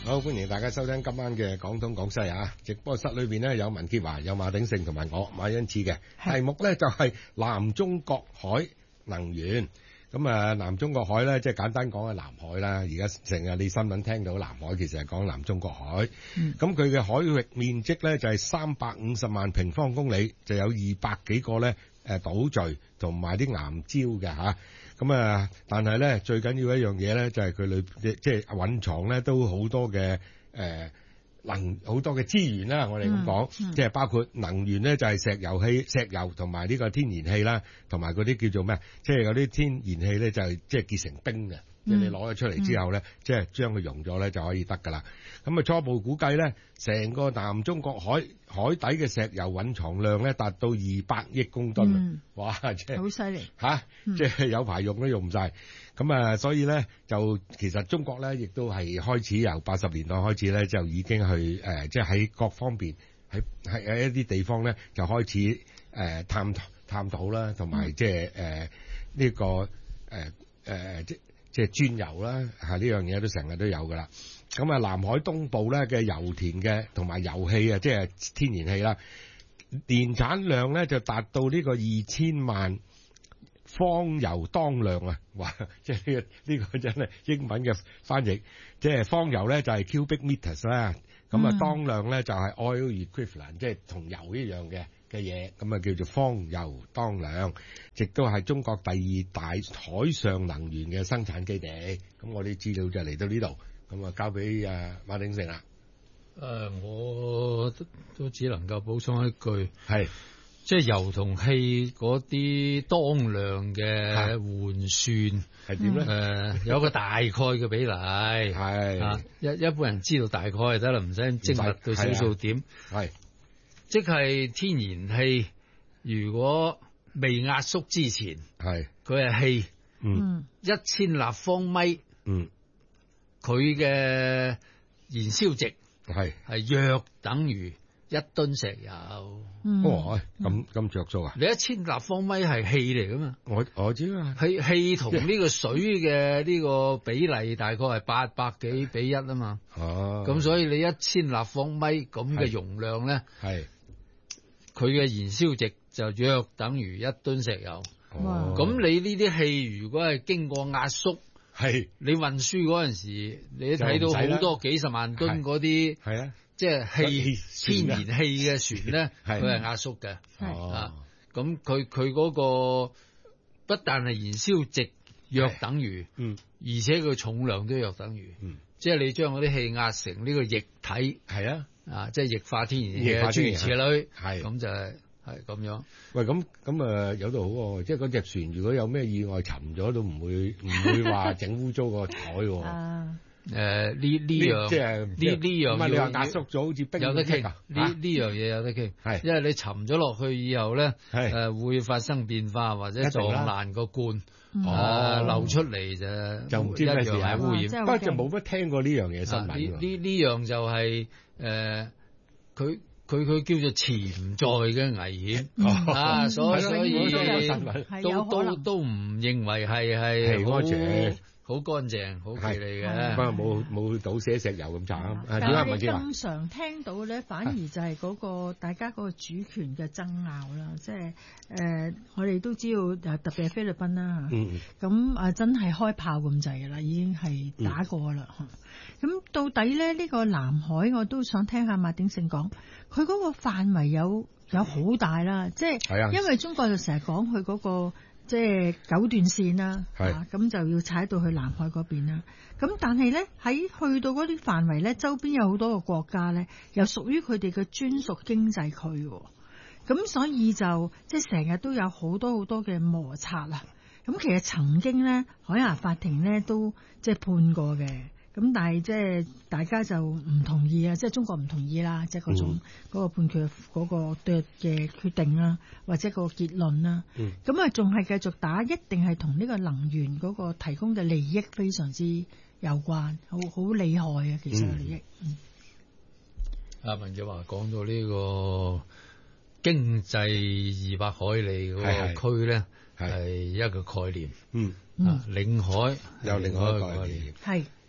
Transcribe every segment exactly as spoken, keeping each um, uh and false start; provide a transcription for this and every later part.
好，歡迎大家收聽今晚嘅廣東廣西啊！直播室裏邊呢，有文潔華、有馬鼎盛同埋我馬恩賜嘅題目呢，就係南中國海能源。咁啊，南中國海咧，即係簡單講係南海啦。而家成日你新聞聽到南海，其實係講南中國海。咁佢嘅海域面積咧就係三百五十萬平方公里，就有二百幾個咧誒島嶼同埋啲岩礁嘅嚇。咁啊，但係咧最緊要一樣嘢咧，就係佢裏即係蘊藏咧都好多嘅誒。呃能好多嘅資源啦，我哋咁講，嗯嗯、即係包括能源咧，就係石油氣、石油同埋呢個天然氣啦，同埋嗰啲叫做咩？即係嗰啲天然氣咧，就係即係結成冰嘅，即係、嗯、你攞咗出嚟之後咧，即係將佢溶咗咧就可以得噶啦。咁啊初步估計咧，成個南中國海海底嘅石油蘊藏量咧達到二百億公噸，嗯、哇！即係好犀利嚇，即係有排用都用唔晒。咁啊，所以咧就其實中國咧，亦都係開始由八十年代開始咧，就已經去誒，即係喺各方面喺喺喺一啲地方咧，就開始誒、呃、探探討啦，同埋即係誒呢個誒誒、呃、即即係鑽油啦，係呢樣嘢都成日都有噶啦。咁啊，南海東部咧嘅油田嘅同埋油氣啊，即係天然氣啦，年產量咧就達到呢個二千萬方油當量啊！哇，即係呢個呢個真係英文嘅翻譯，即係方油咧就係 cubic meters 啦，咁啊當量咧就係 oil equivalent，即係同油一樣嘅嘅嘢，咁啊叫做方油當量，亦都係中國第二大海上能源嘅生產基地。咁我啲資料就嚟到呢度，咁啊交俾誒馬鼎盛啦。 誒、呃，我都都只能夠補充一句， 係。 即係油同氣嗰啲當量嘅換算係點咧？ 誒、呃，有個大概嘅比例係啊，一一般人知道大概就得啦，唔使精密到小數點。係，即係天然氣，如果未壓縮之前，係佢係氣，嗯，一千立方米，嗯，佢嘅燃燒值係係約等於一噸石油。 嗯、哦，咁咁着數啊！ 你一千立方米係氣嚟噶嘛？ 我我知啊， 氣氣同呢個水嘅呢個比例大概係八百幾比一啊嘛。哦，咁所以你一千立方米咁嘅容量咧，係佢嘅燃燒值就約等於一噸石油。哦，咁你呢啲氣如果係經過壓縮，係你運輸嗰陣時，你都睇到好多幾十萬噸嗰啲，係啊。即係氣天然氣嘅船咧，佢係壓縮嘅。啊，咁佢佢嗰個不但係燃燒值約等於，嗯，而且佢重量都約等於，嗯，即係你將嗰啲氣壓成呢個液體，係啊，啊，即係液化天然氣嘅諸如此類，係咁就係係咁樣。喂，咁咁啊有度好喎，即係嗰隻船如果有咩意外沉咗，都唔會唔會話整污糟個彩喎。誒，呢呢樣即係呢呢樣，唔係你話壓縮咗好似冰有得傾啊？呢呢樣嘢有得傾，係因為你沉咗落去以後咧，係誒會發生變化或者撞爛個罐，哦漏出嚟就就唔知咩事係污染。不過就冇乜聽過呢樣嘢新聞。呢呢呢樣就係誒，佢佢佢叫做潛在嘅危險啊，所以所以都都都唔認為係係安全。好乾淨，好企理嘅，不過冇冇倒瀉石油咁慘。 但係經常聽到咧，反而就係嗰個大家嗰個主權嘅爭拗啦。即係誒，我哋都知道，特別係菲律賓啦嚇。嗯。咁啊，真係開炮咁滯㗎啦，已經係打過啦嚇。咁到底咧呢個南海，我都想聽下馬鼎盛講，佢嗰個範圍有有好大啦。即係因為中國就成日講佢嗰個。即係九段線啦，啊咁就要踩到去南海嗰邊啦。咁但係咧喺去到嗰啲範圍咧，周邊有好多個國家咧，又屬於佢哋嘅專屬經濟區。咁所以就即係成日都有好多好多嘅摩擦啦。咁其實曾經咧，海牙法庭咧都即係判過嘅。咁但係即係大家就唔同意啊，即係中國唔同意啦，即係嗰種嗰個判決嗰個嘅嘅決定啦，或者個結論啦。咁啊，仲係繼續打，一定係同呢個能源嗰個提供嘅利益非常之有關，好好厲害啊！其實利益。 阿文就話講到呢個經濟二百海里嗰個區咧，係一個概念。嗯，啊，領海有另外一個概念。 係。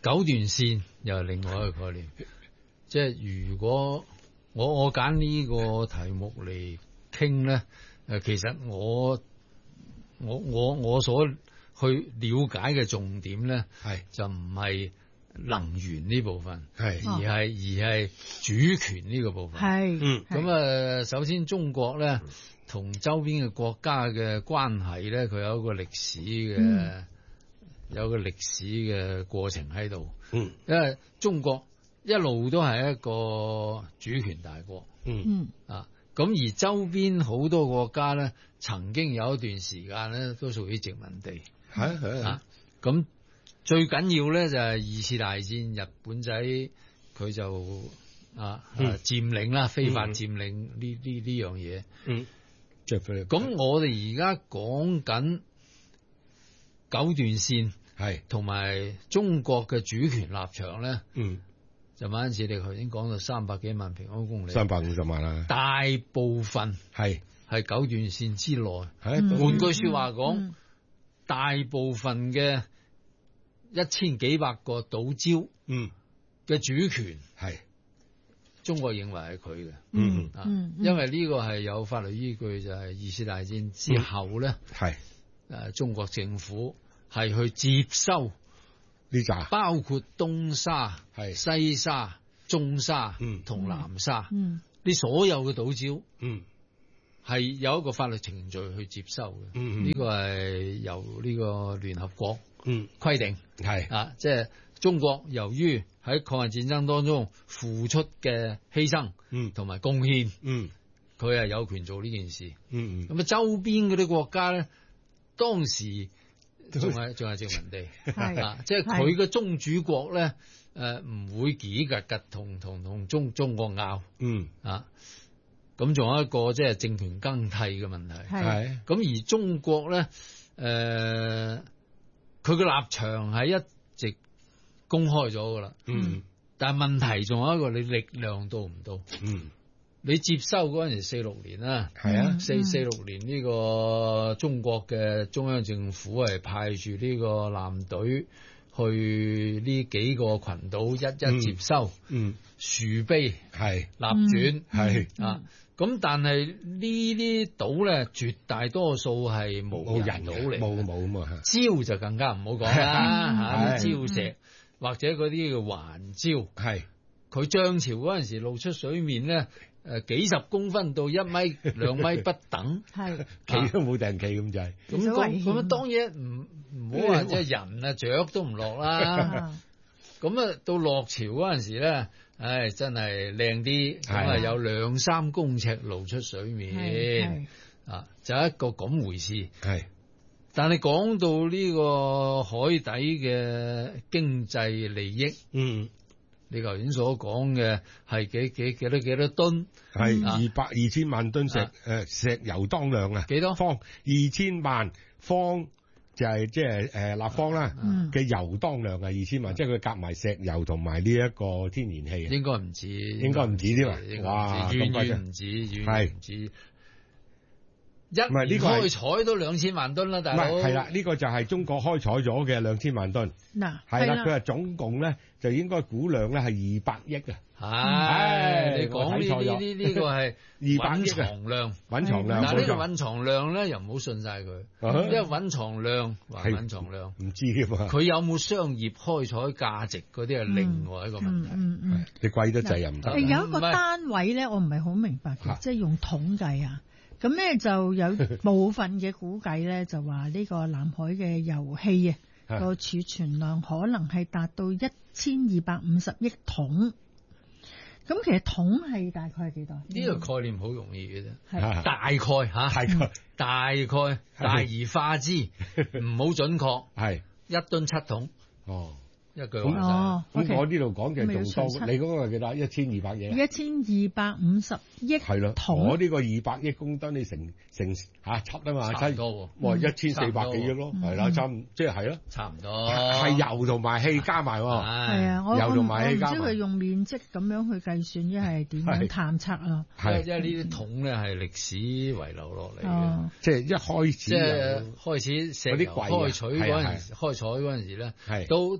九段線又係另外一個概念，即係如果我我揀呢個題目嚟傾咧，誒，其實我我我我所去了解嘅重點咧，係就唔係能源呢部分，係而係而係主權呢個部分，係嗯咁啊，首先中國咧同周邊嘅國家嘅關係咧，佢有一個歷史嘅。嗯有個歷史嘅過程喺度，嗯，因為中國一路都係一個主權大國，嗯啊，咁而周邊好多國家咧，曾經有一段時間咧都屬於殖民地，係係啊，咁最緊要咧就係二次大戰，日本仔佢就啊啊佔領啦，非法佔領呢呢呢樣嘢，嗯，咁我哋而家講緊九段線。係，同埋中國嘅主權立場咧，嗯，就嗰陣時你頭先講到三百幾萬平方公里， 三百五十萬啦， 大部分係係九段線之內。係，換句說話講，嗯，大部分嘅一千幾百個島礁，嗯嘅主權係中國認為係佢嘅，嗯啊，嗯，因為呢個係有法律依據，就係二次大戰之後咧，係誒中國政府。係去接收呢扎，包括東沙、係西沙、中沙同南沙，嗯，呢所有嘅島礁，嗯，係有一個法律程序去接收嘅，嗯，呢個係由呢個聯合國，嗯，規定係啊，即係中國由於喺抗日戰爭當中付出嘅犧牲，嗯，同埋貢獻，嗯，佢係有權做呢件事，嗯嗯，咁啊周邊嗰啲國家咧，當時。仲係仲係殖民地，係啊，即係佢嘅宗主國咧，誒唔會幾格格同同同中中國拗，嗯啊，咁仲有一個即係政權更替嘅問題，係，咁而中國咧，誒佢嘅立場係一直公開咗噶啦，嗯，但係問題仲有一個，你力量到唔到？嗯。你接收嗰陣時四六年啦，係啊，四四六年呢個中國嘅中央政府係派住呢個艦隊去呢幾個群島一一接收，嗯，豎卑係立轉係啊，咁但係呢啲島咧絕大多數係無人島嚟，冇冇咁啊，礁就更加唔好講啦嚇，礁石或者嗰啲叫環礁，係佢漲潮嗰陣時露出水面咧。誒，幾十公分到一米、兩米不等，係企都冇定企咁滯。咁咁咁啊，當然唔唔好話即係人啊，雀都唔落啦。咁啊，到落潮嗰陣時咧，唉，真係靚啲，咁啊有兩三公尺露出水面，啊，就一個咁回事。係，但係講到呢個海底嘅經濟利益，嗯。你頭先所講嘅係幾幾幾多幾多噸？係二百二千萬噸石誒、啊、石油當量啊！幾多方？二千萬方就係即係誒立方啦嘅油當量係二千萬，即係佢夾埋石油同埋呢一個天然氣。應該唔止，應該唔止添啊！哇，遠遠唔止，遠遠唔止。一唔係呢個開採都兩千萬噸啦，大佬。係啦，呢、呢個就係中國開採咗嘅兩千萬噸。嗱，係啦，佢話總共咧就應該估量咧係二百億啊。係，你講呢呢呢呢個係二百億藏量，蘊藏量。嗱，呢個蘊藏量咧又唔好信晒佢，因為蘊藏量話蘊藏量唔知㗎嘛。佢有冇商業開採價值嗰啲係另外一個問題。嗯嗯，你貴得滯又唔得。有一個單位咧，我唔係好明白嘅，即係用統計啊。咁咧就有部分嘅估計咧，就話呢個南海嘅油氣啊個儲存量可能係達到一千二百五十億桶。咁其實桶係大概係幾多？呢個概念好容易嘅啫，大概嚇，大概大概大而化之，唔好準確，係一噸七桶。哦。一句話哦，咁、okay, 我呢度講嘅仲多，你嗰個係幾多？一千二百億，一千二百五十億係咯，我呢個二百億公噸你乘乘嚇七啊嘛，差唔多喎，哇一千四百幾億咯，係啦，差唔即係係咯，差唔多係油同埋氣加埋喎，係啊，我油同埋氣加埋，我唔知佢用面積咁樣去計算，一係點樣探測啊？係，因為呢啲桶咧係歷史遺留落嚟嘅，即係一開始即係開始石油開採嗰陣時，開採嗰陣時咧，都都係。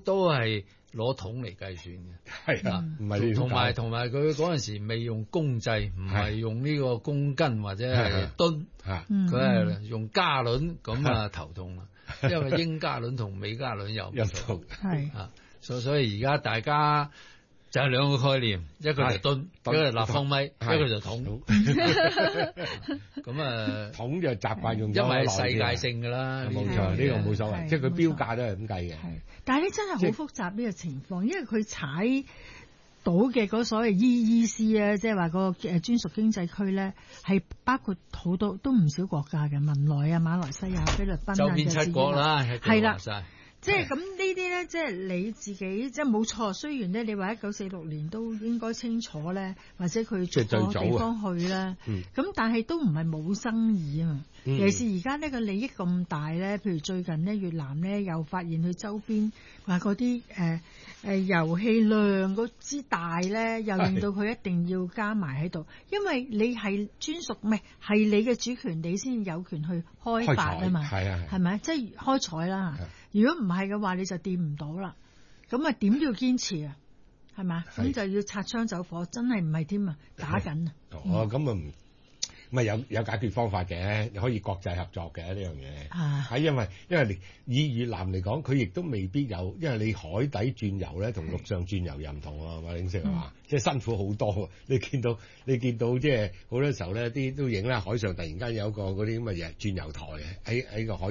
係攞桶嚟計算嘅， 係啊，唔係同埋同埋佢嗰陣時未用公制，唔係用呢個公斤或者係噸，佢係用加侖，咁啊頭痛啦，因為英加侖同美加侖又唔同， 係啊，所所以而家大家就係兩個概念，一個就噸，一個就立方米，一個就桶。咁啊， 桶就習慣用， 因為係世界性㗎啦， 冇錯，呢個冇所謂，即係佢標價都係咁計嘅。 但係咧真係好複雜呢個情況，因為佢踩到嘅嗰所謂 E E C 啊，即係話個誒專屬經濟區咧，係包括好多都唔少國家嘅，文萊啊、馬來西亞、菲律賓啊， 就變七國啦， 係啦。即係咁呢啲咧，即係你自己即係冇錯。雖然咧，你話一九四六年都應該清楚咧，或者佢逐個地方去啦。咁、嗯、但係都唔係冇生意啊嘛。嗯、尤其是而家呢個利益咁大咧，譬如最近呢，越南咧又發現佢周邊話嗰啲誒誒油氣量嗰支大咧，又令到佢一定要加埋喺度，因為你係專屬唔係係你嘅主權，你先有權去開發啊嘛。係啊，係咪？即係開採啦。如果唔係嘅話，你就掂唔到啦。咁啊，點都要堅持啊，係咪？咁就要擦槍走火，真係唔係添啊，打緊啊。 哦，咁啊唔，咪有有解決方法嘅，可以國際合作嘅呢樣嘢。係、啊，因為因為以越南嚟講，佢亦都未必有，因為你海底轉油咧同陸上轉油又唔同啊，馬鼎盛係嘛，即係辛苦好多。你見到你見到即係好多時候咧，啲都影啦，海上突然間有個嗰啲咁嘅嘢轉油台喺喺個海。